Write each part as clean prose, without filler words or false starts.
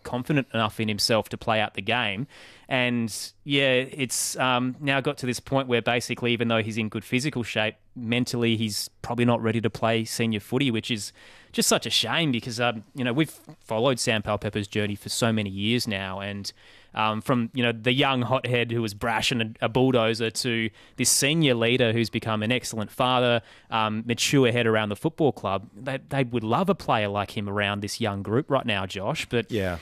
confident enough in himself to play out the game. And yeah, it's now got to this point where basically, even though he's in good physical shape, mentally he's probably not ready to play senior footy, which is just such a shame because, we've followed Sam Powell-Pepper's journey for so many years now. And from, the young hothead who was brash and a bulldozer to this senior leader who's become an excellent father, mature head around the football club, they would love a player like him around this young group right now, Josh. But, yeah.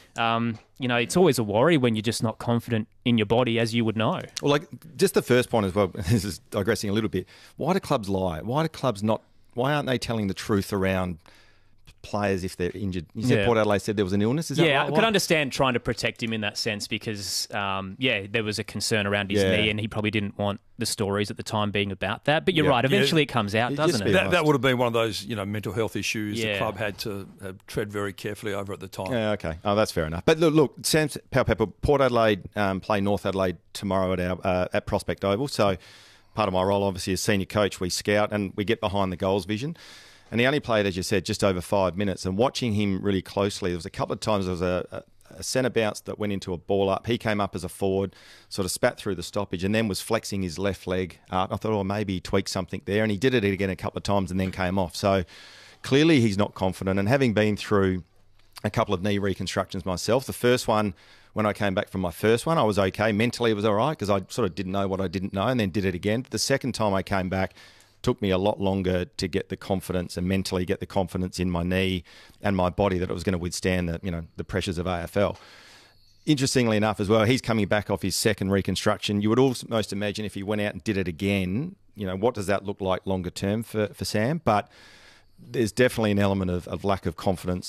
It's always a worry when you're just not confident in your body, as you would know. Well, just the first point as well, this is digressing a little bit. Why do clubs lie? Why aren't they telling the truth around players if they're injured? You said Port Adelaide said there was an illness. Is that right? I could understand trying to protect him in that sense because, there was a concern around his knee and he probably didn't want the stories at the time being about that. But you're right, eventually it comes out, doesn't it? That would have been one of those, mental health issues the club had to tread very carefully over at the time. Yeah, okay. Oh, that's fair enough. But look, Sam Powell-Pepper, Port Adelaide play North Adelaide tomorrow at Prospect Oval. So part of my role, obviously, as senior coach, we scout and we get behind the goals vision. And he only played, as you said, just over 5 minutes. And watching him really closely, there was a couple of times there was a centre bounce that went into a ball up. He came up as a forward, sort of spat through the stoppage and then was flexing his left leg. I thought, maybe he tweaked something there. And he did it again a couple of times and then came off. So clearly he's not confident. And having been through a couple of knee reconstructions myself, the first one, when I came back from my first one, I was okay. Mentally it was all right because I sort of didn't know what I didn't know and then did it again. The second time I came back, took me a lot longer to get the confidence and mentally get the confidence in my knee and my body that it was going to withstand the pressures of AFL. Interestingly enough as well, he's coming back off his second reconstruction. You would almost imagine if he went out and did it again, what does that look like longer term for Sam? But there's definitely an element of lack of confidence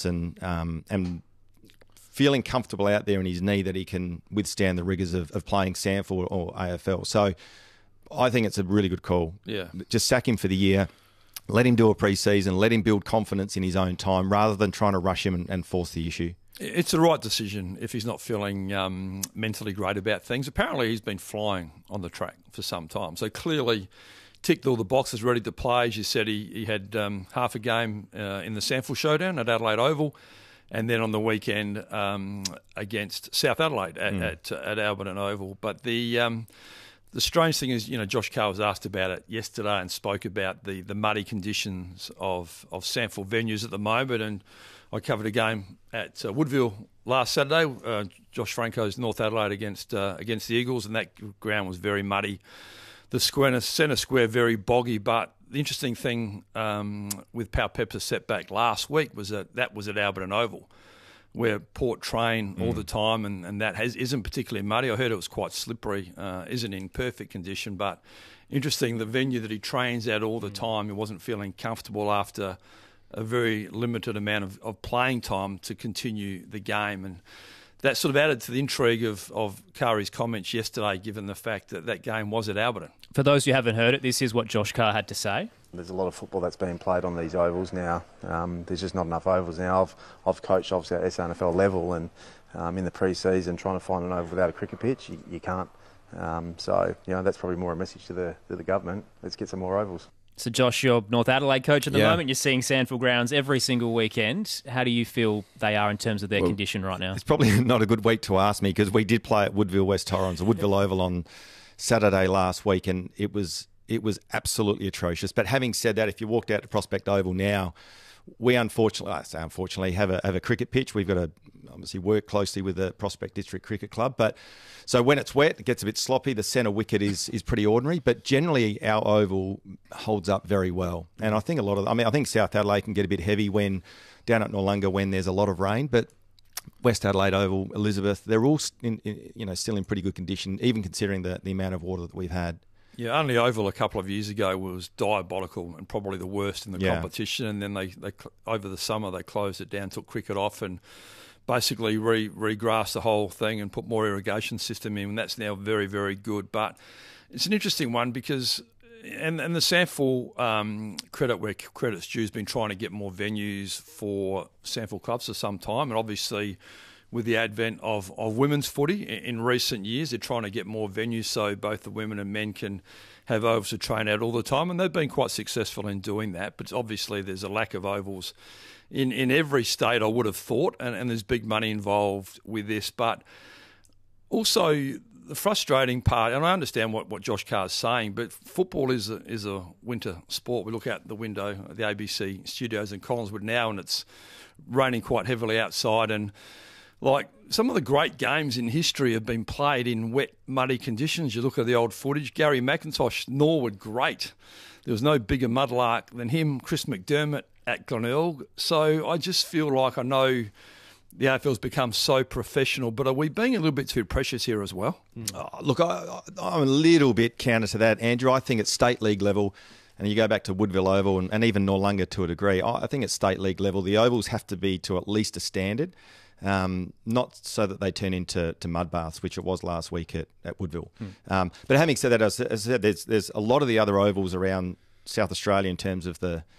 and feeling comfortable out there in his knee that he can withstand the rigours of playing SANFL or AFL. So I think it's a really good call. Yeah. Just sack him for the year, let him do a pre-season, let him build confidence in his own time rather than trying to rush him and force the issue. It's the right decision if he's not feeling mentally great about things. Apparently he's been flying on the track for some time. So clearly ticked all the boxes, ready to play. As you said, he had half a game in the SANFL Showdown at Adelaide Oval and then on the weekend against South Adelaide at Alberton Oval. But the strange thing is, Josh Carr was asked about it yesterday and spoke about the muddy conditions of SANFL venues at the moment. And I covered a game at Woodville last Saturday, Josh Franco's North Adelaide against the Eagles, and that ground was very muddy. The centre square very boggy. But the interesting thing with Powell-Pepper's setback last week was that was at Alberton Oval, where Port train all the time, and that isn't particularly muddy. I heard it was quite slippery, isn't in perfect condition, but interesting, the venue that he trains at all the time, he wasn't feeling comfortable after a very limited amount of playing time to continue the game. And that sort of added to the intrigue of Kari's comments yesterday, given the fact that game was at Alberton. For those who haven't heard it, this is what Josh Carr had to say. There's a lot of football that's being played on these ovals now. There's just not enough ovals now. I've coached obviously at SANFL level and in the pre-season trying to find an oval without a cricket pitch, you can't. So that's probably more a message to the government. Let's get some more ovals. So Josh, you're North Adelaide coach at the moment. You're seeing SANFL grounds every single weekend. How do you feel they are in terms of their condition right now? It's probably not a good week to ask me because we did play at Woodville West Torrens, the Woodville Oval on Saturday last week, and it was absolutely atrocious. But having said that, if you walked out to Prospect Oval now, we unfortunately have a cricket pitch. We've got to obviously work closely with the Prospect District Cricket Club. But so when it's wet, it gets a bit sloppy. The centre wicket is pretty ordinary, but generally our oval holds up very well. And I think I think South Adelaide can get a bit heavy when down at Noarlunga when there's a lot of rain, but West Adelaide Oval, Elizabeth, they're all still in pretty good condition, even considering the amount of water that we've had. Yeah, only Oval a couple of years ago was diabolical and probably the worst in the competition. And then they over the summer they closed it down, took cricket off, and basically regrassed the whole thing and put more irrigation system in. And that's now very, very good. But it's an interesting one because, and the SANFL credit where credit's due, has been trying to get more venues for SANFL clubs for some time, and obviously, with the advent of women's footy in recent years, they're trying to get more venues so both the women and men can have ovals to train at all the time, and they've been quite successful in doing that. But obviously there's a lack of ovals in every state, I would have thought, and there's big money involved with this. But also the frustrating part, and I understand what Josh Carr is saying, but football is a winter sport. We look out the window at the ABC studios in Collingwood now, and it's raining quite heavily outside, and like some of the great games in history have been played in wet, muddy conditions. You look at the old footage, Gary McIntosh, Norwood, great. There was no bigger mudlark than him, Chris McDermott at Glenelg. So I just feel like I know the AFL's become so professional, but are we being a little bit too precious here as well? Look, I'm a little bit counter to that, Andrew. I think at state league level, and you go back to Woodville Oval and even Noarlunga to a degree, I think at state league level, the ovals have to be to at least a standard. Not so that they turn into mud baths, which it was last week at Woodville. But having said that, as I said, there's a lot of the other ovals around South Australia in terms of the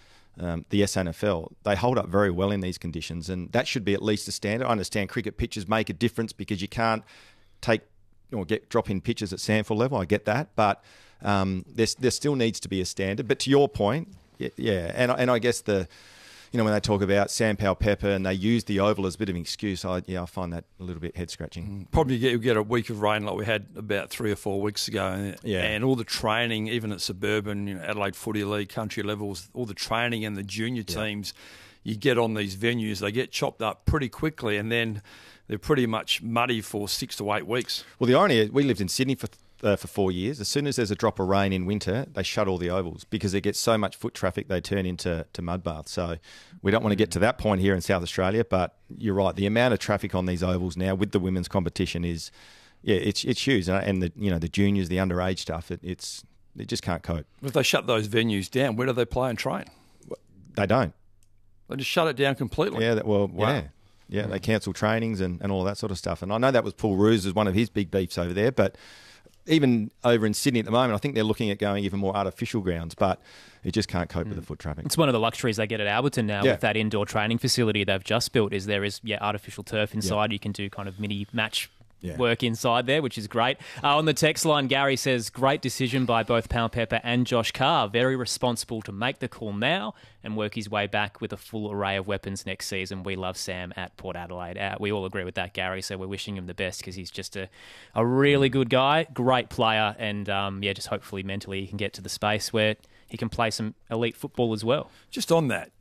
SNFL. They hold up very well in these conditions, and that should be at least a standard. I understand cricket pitches make a difference because you can't take or drop in pitches at SANFL level. I get that, but there still needs to be a standard. But to your point, yeah, and I guess when they talk about Sam Powell Pepper and they use the oval as a bit of an excuse, I find that a little bit head-scratching. Probably you get a week of rain like we had about 3 or 4 weeks ago. Yeah. And all the training, even at suburban, Adelaide Footy League, country levels, all the training and the junior teams, you get on these venues, they get chopped up pretty quickly, and then they're pretty much muddy for 6 to 8 weeks. Well, the irony is we lived in Sydney for 4 years. As soon as there's a drop of rain in winter, they shut all the ovals because it gets so much foot traffic they turn into mud baths. So we don't want to get to that point here in South Australia, but you're right. The amount of traffic on these ovals now with the women's competition is, it's huge. And the juniors, the underage stuff, it just can't cope. If they shut those venues down, where do they play and train? They don't. They just shut it down completely. Yeah. Wow. Yeah. They cancel trainings and all that sort of stuff. And I know that was Paul Roos as one of his big beefs over there, but even over in Sydney at the moment, I think they're looking at going even more artificial grounds, but it just can't cope with the foot traffic. It's one of the luxuries they get at Alberton now with that indoor training facility they've just built. There is artificial turf inside. You can do kind of mini match work inside there, which is great. On the text line, Gary says, great decision by both Powell Pepper and Josh Carr. Very responsible to make the call now and work his way back with a full array of weapons next season. We love Sam at Port Adelaide. We all agree with that, Gary, so we're wishing him the best because he's just a really good guy, great player, and just hopefully mentally he can get to the space where he can play some elite football as well. Just on that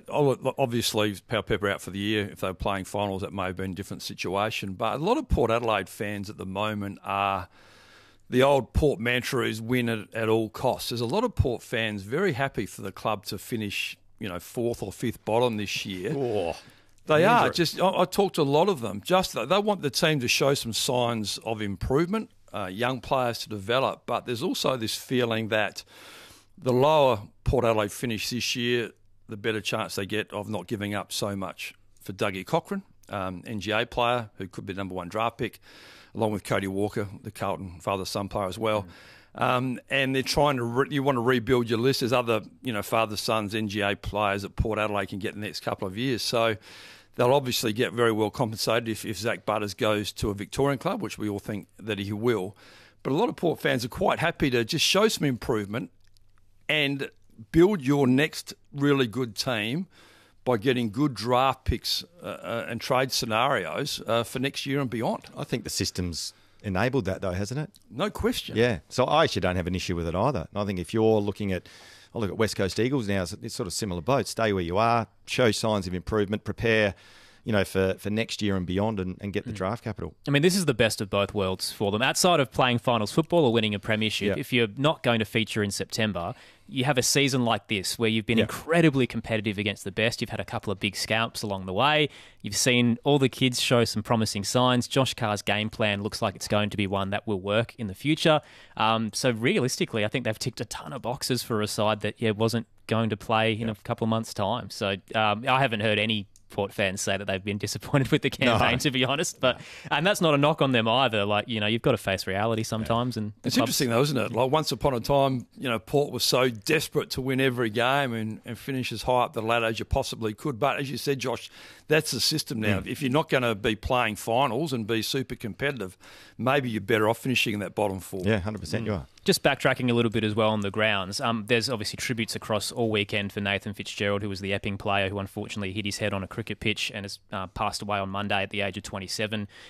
obviously Powell Pepper out for the year. If they were playing finals, that may have been a different situation. But a lot of Port Adelaide fans at the moment are the old Port mantra is win at all costs. There's a lot of Port fans very happy for the club to finish, 4th or 5th bottom this year. Oh, they are. I talked to a lot of them. They want the team to show some signs of improvement, young players to develop. But there's also this feeling that the lower Port Adelaide finish this year, the better chance they get of not giving up so much for Dougie Cochran, NGA player who could be number 1 draft pick, along with Cody Walker, the Carlton father-son player as well. And they're trying to you want to rebuild your list. There's other father-sons NGA players that Port Adelaide can get in the next couple of years. So they'll obviously get very well compensated if Zach Butters goes to a Victorian club, which we all think that he will. But a lot of Port fans are quite happy to just show some improvement and build your next really good team by getting good draft picks and trade scenarios for next year and beyond. I think the system's enabled that, though, hasn't it? No question. Yeah. So I actually don't have an issue with it either. And I think if you're looking at, I look at West Coast Eagles now, it's sort of similar boat. Stay where you are, show signs of improvement, prepare for next year and beyond and get the draft capital. I mean, this is the best of both worlds for them. Outside of playing finals football or winning a premiership, if you're not going to feature in September, you have a season like this where you've been incredibly competitive against the best. You've had a couple of big scalps along the way. You've seen all the kids show some promising signs. Josh Carr's game plan looks like it's going to be one that will work in the future. So realistically, I think they've ticked a ton of boxes for a side that wasn't going to play in a couple of months' time. So I haven't heard any Port fans say that they've been disappointed with the campaign, to be honest. And that's not a knock on them either. Like, you've got to face reality sometimes. And it's interesting though, isn't it? Like, once upon a time, Port was so desperate to win every game and finish as high up the ladder as you possibly could. But as you said, Josh, that's the system now. If you're not going to be playing finals and be super competitive, maybe you're better off finishing in that bottom 4. Yeah, 100% you are. Just backtracking a little bit as well on the grounds, there's obviously tributes across all weekend for Nathan Fitzgerald, who was the Epping player who unfortunately hit his head on a cricket pitch and has passed away on Monday at the age of 27.